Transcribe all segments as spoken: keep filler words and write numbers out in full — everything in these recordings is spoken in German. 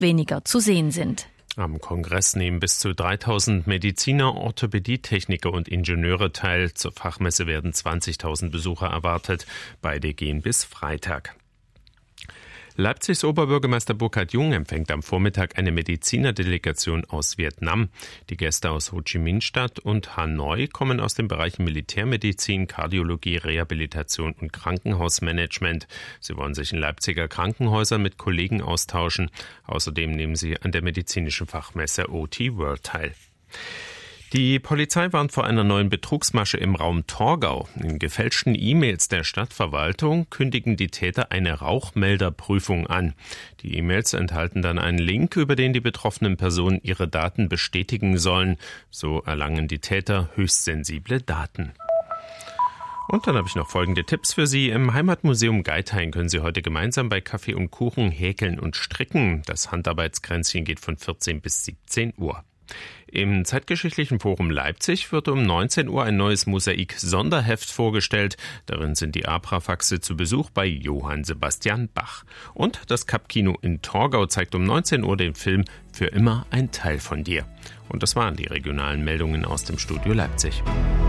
weniger zu sehen sind. Am Kongress nehmen bis zu dreitausend Mediziner, Orthopädietechniker und Ingenieure teil. Zur Fachmesse werden zwanzigtausend Besucher erwartet. Beide gehen bis Freitag. Leipzigs Oberbürgermeister Burkhard Jung empfängt am Vormittag eine Medizinerdelegation aus Vietnam. Die Gäste aus Ho Chi Minh-Stadt und Hanoi kommen aus den Bereichen Militärmedizin, Kardiologie, Rehabilitation und Krankenhausmanagement. Sie wollen sich in Leipziger Krankenhäusern mit Kollegen austauschen. Außerdem nehmen sie an der medizinischen Fachmesse O T World teil. Die Polizei warnt vor einer neuen Betrugsmasche im Raum Torgau. In gefälschten E-Mails der Stadtverwaltung kündigen die Täter eine Rauchmelderprüfung an. Die E-Mails enthalten dann einen Link, über den die betroffenen Personen ihre Daten bestätigen sollen. So erlangen die Täter höchst sensible Daten. Und dann habe ich noch folgende Tipps für Sie. Im Heimatmuseum Geithain können Sie heute gemeinsam bei Kaffee und Kuchen häkeln und stricken. Das Handarbeitskränzchen geht von vierzehn bis siebzehn Uhr. Im Zeitgeschichtlichen Forum Leipzig wird um neunzehn Uhr ein neues Mosaik-Sonderheft vorgestellt. Darin sind die Abrafaxe zu Besuch bei Johann Sebastian Bach. Und das Kapp-Kino in Torgau zeigt um neunzehn Uhr den Film Für immer ein Teil von dir. Und das waren die regionalen Meldungen aus dem Studio Leipzig.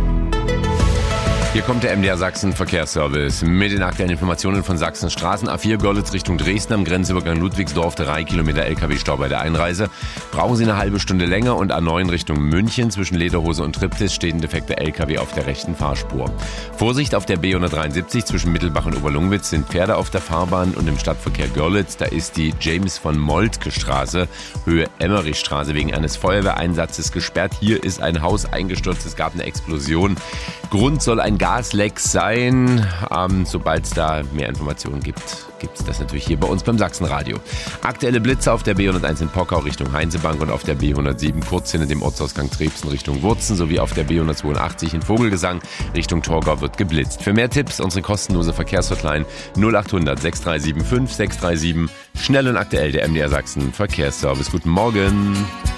Hier kommt der M D R Sachsen Verkehrsservice mit den aktuellen Informationen von Sachsens Straßen. A vier Görlitz Richtung Dresden am Grenzübergang Ludwigsdorf, drei Kilometer L K W-Stau bei der Einreise. Brauchen Sie eine halbe Stunde länger und A neun Richtung München zwischen Lederhose und Triptis steht ein defekter L K W auf der rechten Fahrspur. Vorsicht auf der B hundertdreiundsiebzig zwischen Mittelbach und Oberlungwitz sind Pferde auf der Fahrbahn und im Stadtverkehr Görlitz, da ist die James von Moltke Straße, Höhe Emmerichstraße wegen eines Feuerwehreinsatzes gesperrt. Hier ist ein Haus eingestürzt, es gab eine Explosion. Grund soll ein Gasleck sein. Ähm, Sobald es da mehr Informationen gibt, gibt es das natürlich hier bei uns beim Sachsenradio. Aktuelle Blitze auf der B hunderteins in Pockau Richtung Heinzebank und auf der B hundertsieben kurz hinter dem Ortsausgang Trebsen Richtung Wurzen sowie auf der B hundertzweiundachtzig in Vogelgesang Richtung Torgau wird geblitzt. Für mehr Tipps unsere kostenlose Verkehrshotline null acht hundert sechs drei sieben fünf sechs drei sieben. Schnell und aktuell der M D R Sachsen Verkehrsservice. Guten Morgen.